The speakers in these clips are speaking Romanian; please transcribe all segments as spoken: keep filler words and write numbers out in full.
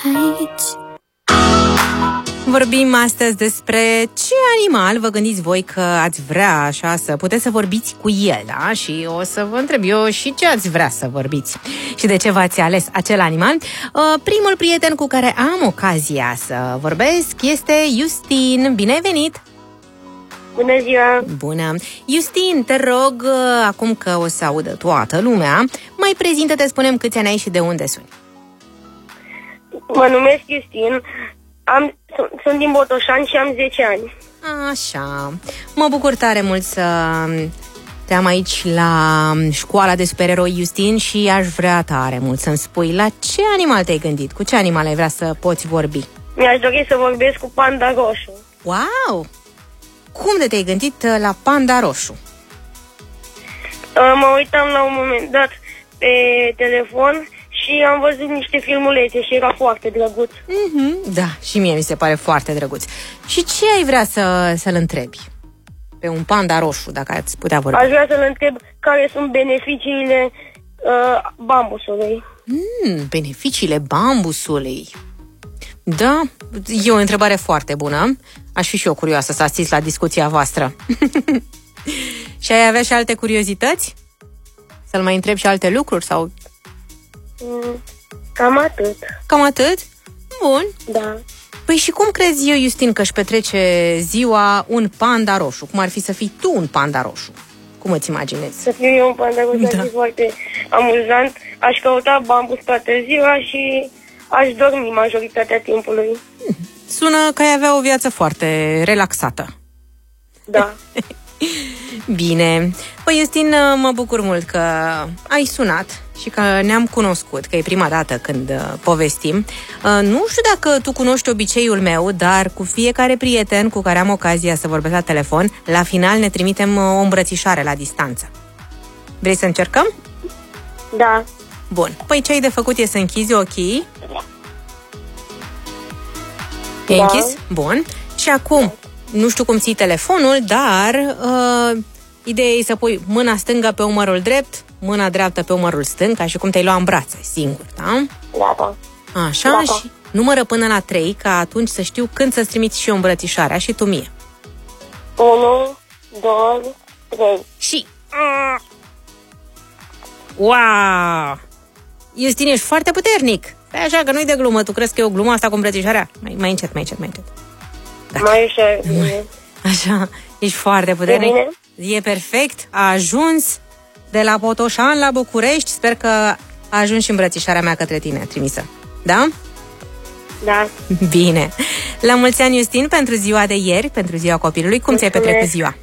aici. Vorbim astăzi despre ce animal vă gândiți voi că ați vrea așa să puteți să vorbiți cu el, da? Și o să vă întreb eu și ce ați vrea să vorbiți și de ce v-ați ales acel animal. Primul prieten cu care am ocazia să vorbesc este Justin. Bine ai venit! Bună ziua! Bună! Justin, te rog, acum că o să audă toată lumea, mai prezintă-te, spunem câți ani ai și de unde suni. Mă numesc Justin, am, sunt, sunt din Botoșani și am zece ani. Așa, mă bucur tare mult să te am aici la școala de supereroi, Justin, și aș vrea tare mult să-mi spui la ce animal te-ai gândit, cu ce animal ai vrea să poți vorbi. Mi-aș dori să vorbesc cu panda roșu. Wow! Cum de te-ai gândit la panda roșu? Mă uitam la un moment dat pe telefon și am văzut niște filmulețe și era foarte drăguț. Mm-hmm, da, și mie mi se pare foarte drăguț. Și ce ai vrea să, să-l întrebi pe un panda roșu, dacă ați putea vorbi? Aș vrea să-l întreb care sunt beneficiile uh, bambusului. Mm, beneficiile bambusului. Da, e o întrebare foarte bună. Aș fi și eu curioasă să asist la discuția voastră. Și ai avea și alte curiozități? Să-l mai întreb și alte lucruri? Sau... Mm, cam atât. Cam atât? Bun. Da. Păi și cum crezi eu, Justin, că își petrece ziua un panda roșu? Cum ar fi să fii tu un panda roșu? Cum îți imaginezi? Să fiu eu un panda roșu, Da. ar fi foarte amuzant. Aș căuta bambus toată ziua și aș dormi majoritatea timpului. Sună că ai avea o viață foarte relaxată. Da. Bine. Păi, Justin, mă bucur mult că ai sunat și că ne-am cunoscut, că e prima dată când povestim. Nu știu dacă tu cunoști obiceiul meu, dar cu fiecare prieten cu care am ocazia să vorbesc la telefon, la final ne trimitem o îmbrățișare la distanță. Vrei să încercăm? Da. Bun. Păi ce ai de făcut e să închizi ochii. E Da. închis? Bun. Și acum, nu știu cum ții telefonul, dar uh, ideea e să pui mâna stângă pe umărul drept, mâna dreaptă pe umărul stâng, ca și cum te-ai lua în brațe, singur, da? Gata. Așa, Gata. și numără până la trei, ca atunci să știu când să-ți trimiți și eu îmbrățișarea și tu mie. unu, doi, trei. Și... Wow! Justin, ești foarte puternic! Stai așa, că nu-i de glumă, tu crezi că e o glumă asta cu îmbrățișarea? Mai, mai încet, mai încet, mai încet. Gata. Mai ușor. Bine. Așa, ești foarte puternic. E E perfect, a ajuns de la Botoșani la București. Sper că a ajuns și îmbrățișarea mea către tine, trimisă. Da? Da. Bine. La mulți ani, Justin, pentru ziua de ieri, pentru ziua copilului. Cum ți-ai Mulțumesc. petrecut ziua?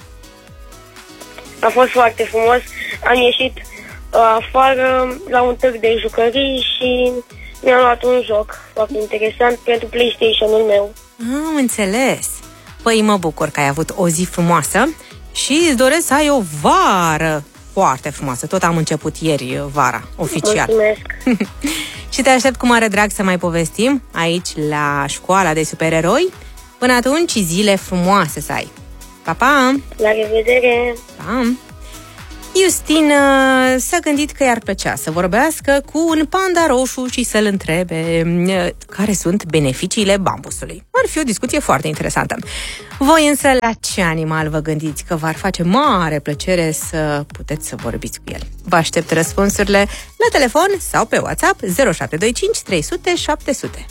A fost foarte frumos. Am ieșit uh, afară la un târg de jucării și mi-am luat un joc foarte interesant pentru PlayStation-ul meu. Am înțeles. Păi mă bucur că ai avut o zi frumoasă și îți doresc să ai o vară foarte frumoasă. Tot am început ieri vara, oficial. Mulțumesc. Și te aștept cu mare drag să mai povestim aici la școala de supereroi. Până atunci, zile frumoase să ai. Pa, pa! La revedere! Pa! Justin s-a gândit că i-ar plăcea să vorbească cu un panda roșu și să-l întrebe care sunt beneficiile bambusului. Ar fi o discuție foarte interesantă. Voi însă la ce animal vă gândiți că v-ar face mare plăcere să puteți să vorbiți cu el? Vă aștept răspunsurile la telefon sau pe WhatsApp zero șapte doi cinci trei sute șapte sute.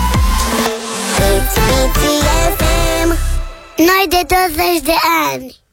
Noi de douăzeci de ani.